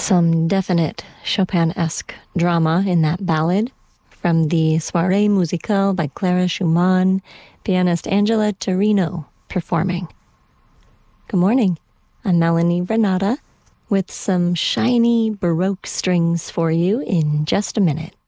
Some definite Chopin-esque drama in that ballad from the Soirée Musicale by Clara Schumann, pianist Angela Torino performing. Good morning. I'm Melanie Renata with some shiny Baroque strings for you in just a minute.